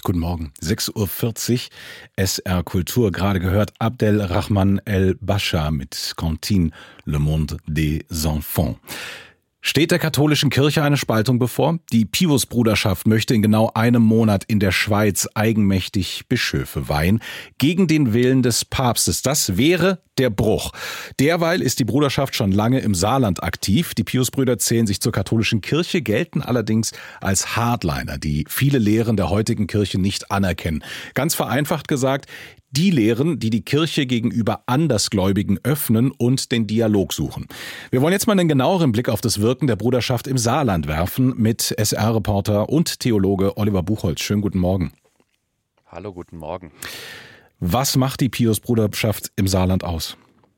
Guten Morgen. 6:40 Uhr, SR Kultur. Gerade gehört Abdelrahman El-Bascha mit Cantine Le Monde des Enfants. Steht der katholischen Kirche eine Spaltung bevor? Die Pius-Bruderschaft möchte in genau einem Monat in der Schweiz eigenmächtig Bischöfe weihen, gegen den Willen des Papstes. Das wäre der Bruch. Derweil ist die Bruderschaft schon lange im Saarland aktiv. Die Pius-Brüder zählen sich zur katholischen Kirche, gelten allerdings als Hardliner, die viele Lehren der heutigen Kirche nicht anerkennen. Ganz vereinfacht gesagt, die Lehren, die die Kirche gegenüber Andersgläubigen öffnen und den Dialog suchen. Wir wollen jetzt mal einen genaueren Blick auf das Wirken der Bruderschaft im Saarland werfen mit SR-Reporter und Theologe Oliver Buchholz. Schönen guten Morgen. Hallo, guten Morgen. Was macht die Pius-Bruderschaft im Saarland aus?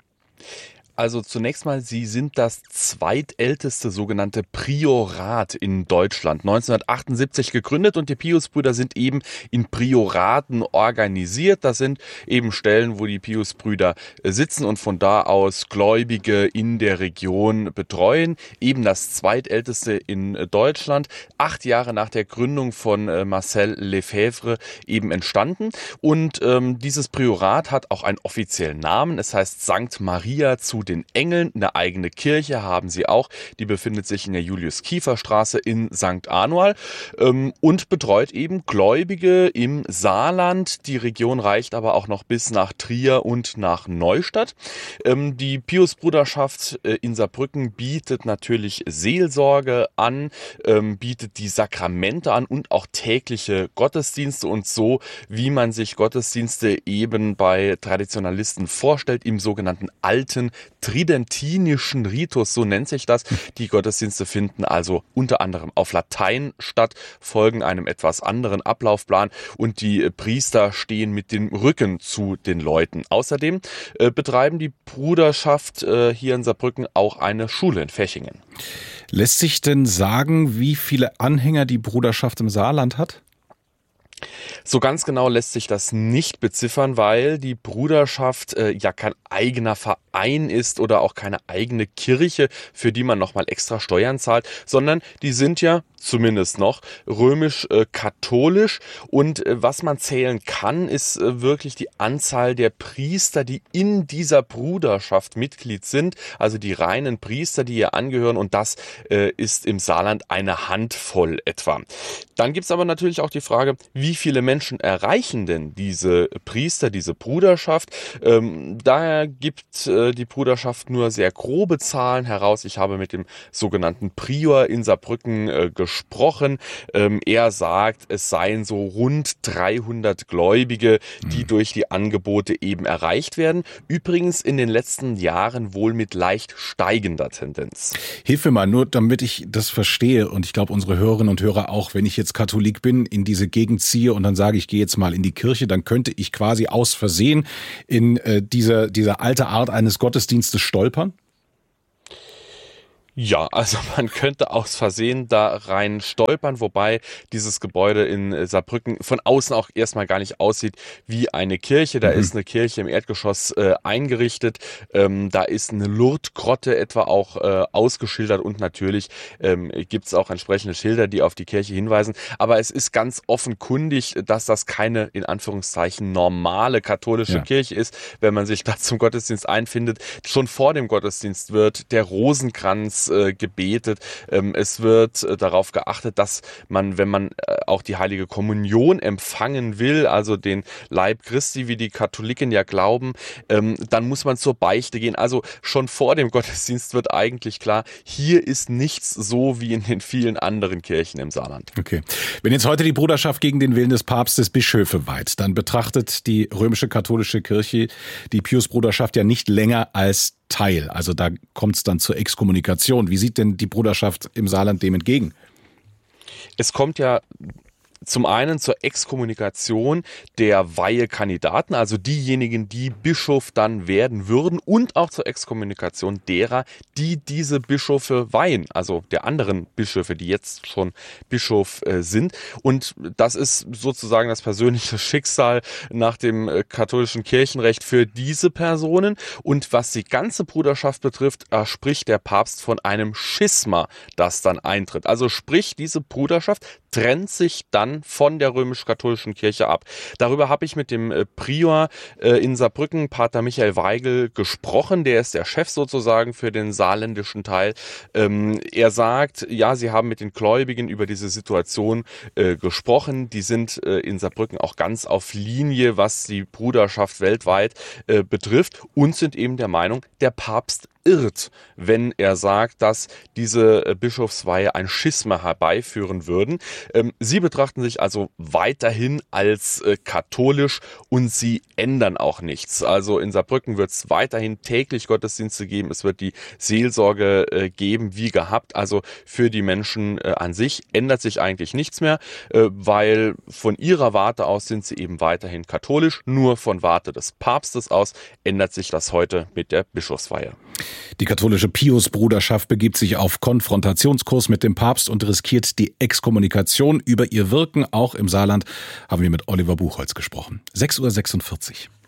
Also zunächst mal, sie sind das zweitälteste sogenannte Priorat in Deutschland. 1978 gegründet und die Pius-Brüder sind eben in Prioraten organisiert. Das sind eben Stellen, wo die Pius-Brüder sitzen und von da aus Gläubige in der Region betreuen. Eben das zweitälteste in Deutschland. 8 Jahre nach der Gründung von Marcel Lefebvre eben entstanden. Und dieses Priorat hat auch einen offiziellen Namen. Es heißt Sankt Maria zu den Engeln. Eine eigene Kirche haben sie auch. Die befindet sich in der Julius-Kiefer-Straße in St. Anual und betreut eben Gläubige im Saarland. Die Region reicht aber auch noch bis nach Trier und nach Neustadt. Die Pius-Bruderschaft in Saarbrücken bietet natürlich Seelsorge an, bietet die Sakramente an und auch tägliche Gottesdienste und so, wie man sich Gottesdienste eben bei Traditionalisten vorstellt, im sogenannten alten tridentinischen Ritus, so nennt sich das. Die Gottesdienste finden also unter anderem auf Latein statt, folgen einem etwas anderen Ablaufplan und die Priester stehen mit dem Rücken zu den Leuten. Außerdem betreiben die Bruderschaft hier in Saarbrücken auch eine Schule in Fechingen. Lässt sich denn sagen, wie viele Anhänger die Bruderschaft im Saarland hat? So ganz genau lässt sich das nicht beziffern, weil die Bruderschaft ja kein eigener Verein ist oder auch keine eigene Kirche, für die man nochmal extra Steuern zahlt, sondern die sind ja zumindest noch römisch-katholisch und was man zählen kann, ist wirklich die Anzahl der Priester, die in dieser Bruderschaft Mitglied sind, also die reinen Priester, die ihr angehören, und das ist im Saarland eine Handvoll etwa. Dann gibt's aber natürlich auch die Frage, wie viele Menschen erreichen denn diese Priester, diese Bruderschaft? Daher gibt die Bruderschaft nur sehr grobe Zahlen heraus. Ich habe mit dem sogenannten Prior in Saarbrücken gesprochen. Er sagt, es seien so rund 300 Gläubige, die durch die Angebote eben erreicht werden. Übrigens in den letzten Jahren wohl mit leicht steigender Tendenz. Hilf mir mal, nur damit ich das verstehe, und ich glaube unsere Hörerinnen und Hörer auch, wenn ich jetzt Katholik bin, in diese Gegend ziehe und dann sage, ich gehe jetzt mal in die Kirche, dann könnte ich quasi aus Versehen in dieser alte Art eines Gottesdienstes stolpern? Ja, also man könnte aus Versehen da rein stolpern, wobei dieses Gebäude in Saarbrücken von außen auch erstmal gar nicht aussieht wie eine Kirche. Da ist eine Kirche im Erdgeschoss eingerichtet, da ist eine Lourdes-Grotte etwa auch ausgeschildert und natürlich gibt's auch entsprechende Schilder, die auf die Kirche hinweisen. Aber es ist ganz offenkundig, dass das keine, in Anführungszeichen, normale katholische Kirche ist, wenn man sich da zum Gottesdienst einfindet. Schon vor dem Gottesdienst wird der Rosenkranz gebetet. Es wird darauf geachtet, dass man, wenn man auch die Heilige Kommunion empfangen will, also den Leib Christi, wie die Katholiken ja glauben, dann muss man zur Beichte gehen. Also schon vor dem Gottesdienst wird eigentlich klar, hier ist nichts so wie in den vielen anderen Kirchen im Saarland. Okay. Wenn jetzt heute die Bruderschaft gegen den Willen des Papstes Bischöfe weiht, dann betrachtet die römische katholische Kirche die Pius-Bruderschaft ja nicht länger als Teil. Also da kommt es dann zur Exkommunikation. Wie sieht denn die Bruderschaft im Saarland dem entgegen? Es kommt ja zum einen zur Exkommunikation der Weihekandidaten, also diejenigen, die Bischof dann werden würden, und auch zur Exkommunikation derer, die diese Bischöfe weihen, also der anderen Bischöfe, die jetzt schon Bischof sind. Und das ist sozusagen das persönliche Schicksal nach dem katholischen Kirchenrecht für diese Personen. Und was die ganze Bruderschaft betrifft, spricht der Papst von einem Schisma, das dann eintritt. Also sprich, diese Bruderschaft trennt sich dann dann von der römisch-katholischen Kirche ab. Darüber habe ich mit dem Prior in Saarbrücken, Pater Michael Weigel, gesprochen. Der ist der Chef sozusagen für den saarländischen Teil. Er sagt, ja, sie haben mit den Gläubigen über diese Situation gesprochen. Die sind in Saarbrücken auch ganz auf Linie, was die Bruderschaft weltweit betrifft, und sind eben der Meinung, der Papst irrt, wenn er sagt, dass diese Bischofsweihe ein Schisma herbeiführen würden. Sie betrachten sich also weiterhin als katholisch und sie ändern auch nichts. Also in Saarbrücken wird es weiterhin täglich Gottesdienste geben. Es wird die Seelsorge geben wie gehabt. Also für die Menschen an sich ändert sich eigentlich nichts mehr, weil von ihrer Warte aus sind sie eben weiterhin katholisch. Nur von Warte des Papstes aus ändert sich das heute mit der Bischofsweihe. Die katholische Pius-Bruderschaft begibt sich auf Konfrontationskurs mit dem Papst und riskiert die Exkommunikation. Über ihr Wirken auch im Saarland haben wir mit Oliver Buchholz gesprochen. 6:46 Uhr.